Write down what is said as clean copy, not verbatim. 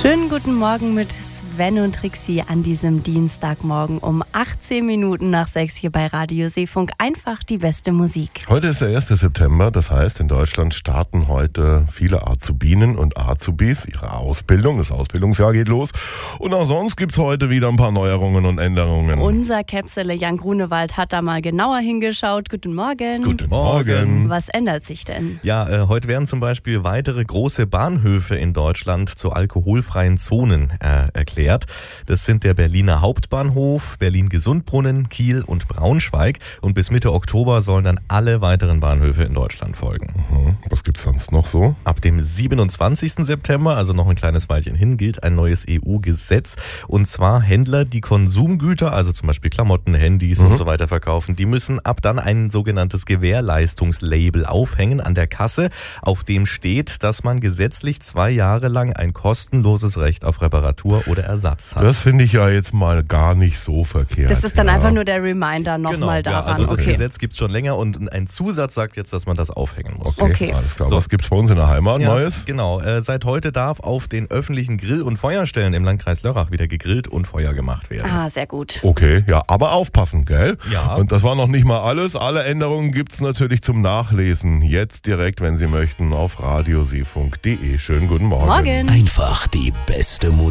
Schönen guten Morgen mit Sven und Trixie an diesem Dienstagmorgen um 18 Minuten nach 6 hier bei Radio Seefunk. Einfach die beste Musik. Heute ist der 1. September, das heißt, in Deutschland starten heute viele Azubinen und Azubis ihre Ausbildung. Das Ausbildungsjahr geht los. Und auch sonst gibt es heute wieder ein paar Neuerungen und Änderungen. Unser Käpsele Jan Grunewald hat da mal genauer hingeschaut. Guten Morgen. Guten Morgen. Was ändert sich denn? Ja, heute werden zum Beispiel weitere große Bahnhöfe in Deutschland zu alkoholfreien Zonen erklärt. Das sind der Berliner Hauptbahnhof, Berlin-Gesundbrunnen, Kiel und Braunschweig. Und bis Mitte Oktober sollen dann alle weiteren Bahnhöfe in Deutschland folgen. Was gibt's sonst noch so? Ab dem 27. September, also noch ein kleines Weilchen hin, gilt ein neues EU-Gesetz. Und zwar Händler, die Konsumgüter, also zum Beispiel Klamotten, Handys und so weiter verkaufen, die müssen ab dann ein sogenanntes Gewährleistungslabel aufhängen an der Kasse, auf dem steht, dass man gesetzlich 2 Jahre lang ein kostenloses Recht auf Reparatur oder Ersatz hat. Das finde ich ja jetzt mal gar nicht so verkehrt. Das ist dann einfach nur der Reminder nochmal daran. Ja, also das okay. Gesetz gibt es schon länger und ein Zusatz sagt jetzt, dass man das aufhängen muss. Okay. Alles klar. So. Was gibt's bei uns in der Heimat Ja, Neues? genau. Seit heute darf auf den öffentlichen Grill- und Feuerstellen im Landkreis Lörrach wieder gegrillt und Feuer gemacht werden. Ah, sehr gut. Okay, ja, aber aufpassen, gell? Ja. Und das war noch nicht mal alles. Alle Änderungen gibt's natürlich zum Nachlesen. Jetzt direkt, wenn Sie möchten, auf radioseefunk.de. Schönen guten Morgen. Morgen. Einfach die beste Musik.